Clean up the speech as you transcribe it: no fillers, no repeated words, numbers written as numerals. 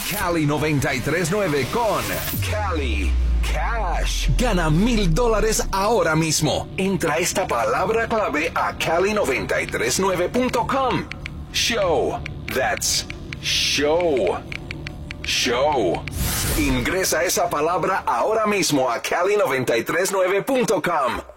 Cali 93.9 con Cali Cash. Gana $1,000 ahora mismo. Entra esta palabra clave a cali939.com. Show. That's show. Show. Ingresa esa palabra ahora mismo a cali939.com.